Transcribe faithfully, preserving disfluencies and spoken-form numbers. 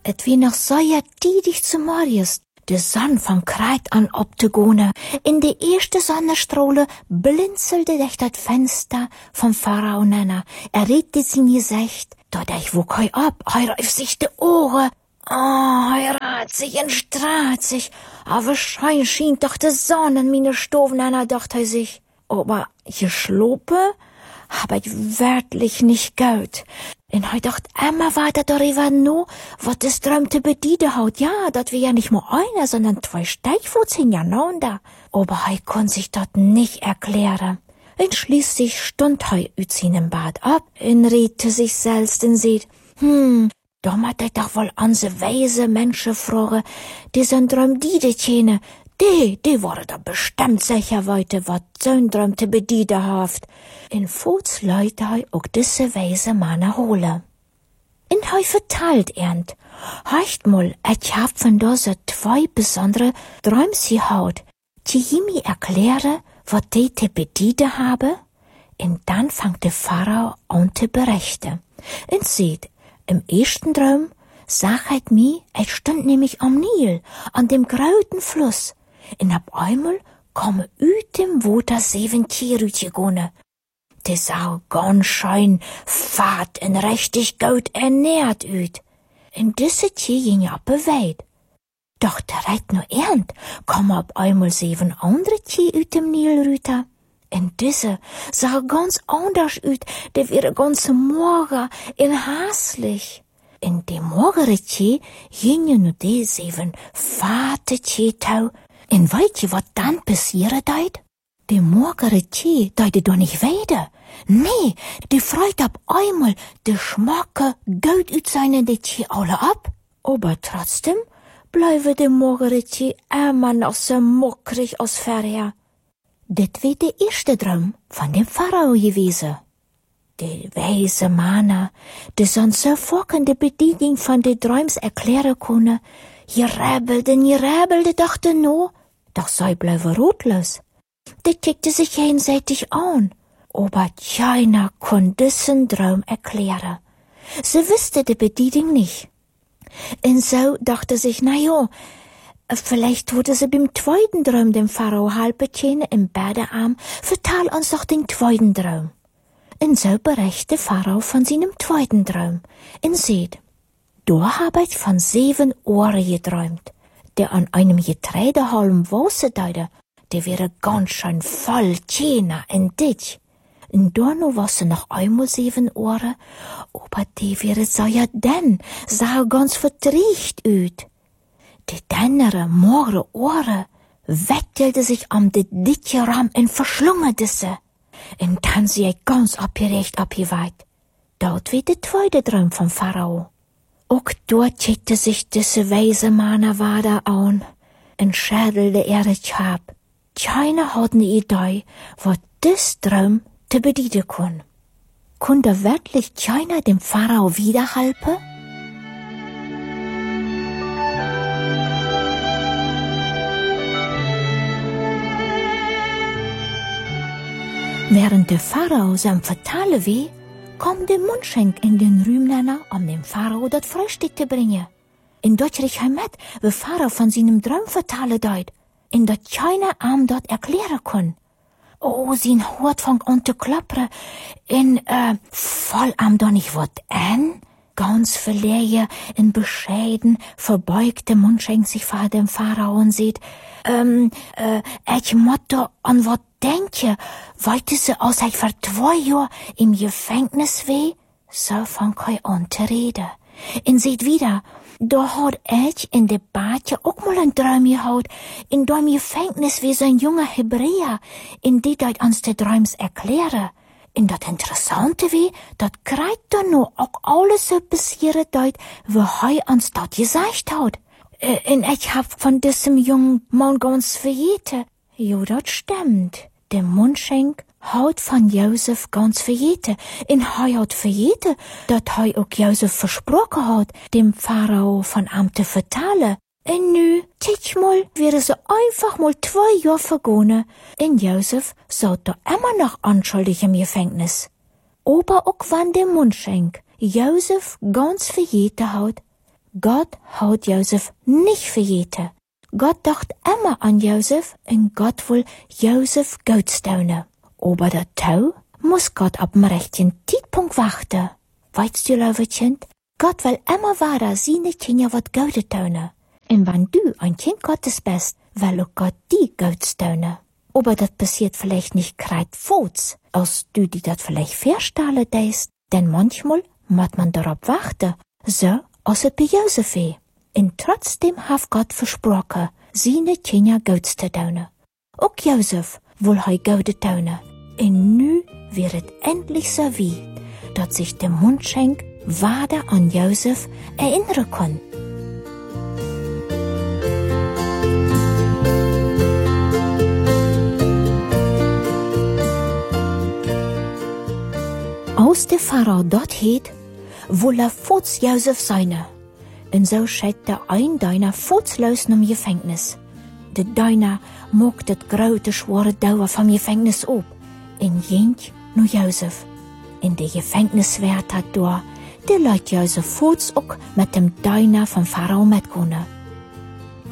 Et wie noch so ja tidig zu Morgens. De Sonne fang grad an op te gone. In de eerste zonnestralen blinzelde durch dat Fenster vom Pharao Nenner. Er redte sein Gesicht, dat ich wog hei ab, hei reif sich de Ohren. Oh, hei rat sich und strahlt sich. Aber schein schien doch de Sonne in meine Stoven an, dacht er sich. Aber geschlopen hab ich wirklich nicht gut. En hij dacht immer weiter darüber no, wat es träumte bediede haut. Ja, dat wir ja nicht nur einer, sondern zwei Steichfuß hintereinander. Aber hij kon sich dat nicht erklären. Und schließlich stund hij uit seinem Bad ab und redte sich selbst und sieht, hm, da mat hij doch wohl an se weise Menschen fragen, die son Traum diede tjene. Die, die waren da bestimmt sicher weiter, wat zo'n Traum te bedieden haft. In Voets leute hij ook diese weise Mann holen. En hij vertelt ernt, heißt mal, ich hab von da so zwei besondere Träums gehaut, die ihm erklären, wat die te bedienen haben. Und dann fangt der Pharao an zu berichten. Und seht, im ersten Traum sag het mir, ich stund nämlich am Nil, an dem grauten Fluss. Und ab einmal kommen uit dem Water sieben Tiere gegangen. Die sah ganz schön fad und richtig gut ernährt uit. Und diese Tiere gingen ab weit. Doch direkt nur ernt kommen ab einmal sieben andere Tiere uit dem Nil rüter. Und diese sah ganz anders uit, die wäre ganz mager und hässlich. In dem magere Tier gingen nur die sieben fade Tiere. En weet je wat dan passieren deed? De magere Tier deed doch nicht weiter. Nee, die freut ab einmal de Schmacke gut uit seine de Tier alle ab. Aber trotzdem bleiben de magere Tier immer noch so mockrig als vorher. Dit war der erste Traum von dem Pharao gewesen. Die weise Männer, die sonst sofort de Bedienung von de Träums erklären können, gerebelden, gerebelden, dachten no, doch sei bleiben rotlos. Die kickte sich gegenseitig an, aber keiner konnte diesen Traum erklären. Sie wusste die Bedienung nicht. Und so dachte sich, na ja, vielleicht wurde sie beim zweiten Traum dem Pharao halbe Tjene im Badearm, vertal uns doch den zweiten Traum. Und so berichtet Pharao von seinem zweiten Traum. Und seht, da habe ich von sieben Ohren geträumt, der an einem Getreidehalm Wasser deute, der wäre ganz schön voll Tjena und dich. Und da noch was noch einmal sieben Ohren, aber die wäre so ja denn, sah ganz vertriecht uit. Die dennere, magere Ohren wettelte sich am de dicke Ram und verschlungerte sie. Und dann sie ich ganz abgerecht abgeweit. Dort wird der zweite Traum vom Pharao. Auch dort schickte sich diese weise Mann Wader an und schädelte er ich hab. Keiner hat ne Idee, was das Traum te bedienen kann. Konnte wirklich keiner dem Pharao wiederhelfen? Während der Pharao sein vertalen wie, kam der Mundschenk in den Rühmnenner, um dem Pharao das Frühstück zu bringen. In dort riech er mit, wie Pharao von seinem Traum vertalen deut, in dat keiner ihm dort erklären kann. Oh, sein Hut fängt an zu klappern, in, äh, voll am doch nicht wat an? Ganz verlegen und bescheiden verbeugt der Mundschenk sich vor dem Pharao und sieht, ähm, äh, ich motto an wat denke, wollte sie aus ich vor zwei Jahren im Gefängnis weh? So fang ich an zu reden. Und seht wieder, da hat ich in der Badje auch mal ein Traum gehaut, in dem Gefängnis wie so ein junger Hebräer, in die dort uns die Träums erklären. In dat Interessante wie, dat kreit da no auch alles so passieren dort, wie hei uns dort gesagt hat. Äh, und ich hab von diesem jungen Mann ganz verjete. Jo, dat stimmt. Der Mundschenk hat von Josef ganz verjete. Und hei hat verjete, dat hei auch Josef versprochen hat, dem Pharao von Amt zu vertalen. Und nu, titsch mal, wäre so einfach mal zwei Jahre vergangen. Und Josef saß da immer noch anschuldig im Gefängnis. Aber auch wenn der Mundschenk Josef ganz verjete hat, Gott hat Josef nicht vergeten. Gott dacht immer an Josef und Gott will Josef gut steunen. Aber dazu muss Gott ab dem rechten Zeitpunkt warten. Weißt du, liebe Kind, Gott will immer weiter seine Kinder wat Gutes tun. Und wenn du ein Kind Gottes bist, will auch Gott die Gutes tun. Aber das passiert vielleicht nicht kreidvots, als du dir das vielleicht vorstellen deist. Denn manchmal muss man darauf warten, so als es bei Josef ist. Und trotzdem hat Gott versprochen, seine Kinder Gutes zu tun. Auch Josef will er Gutes tun. Und nu wird es endlich so weit, dass sich der Mundschenk weiter an Josef erinnern kann. Als der Pharao dort heet, will er Futs Josef sein. Und so schickt der ein Deiner Futs los im Gefängnis. Der Deiner mag das große, schwere Dauer vom Gefängnis ab und jent nur Josef. In der Gefängniswärter da, der lässt Josef Futs auch mit dem Deiner vom Pharao mitgehen.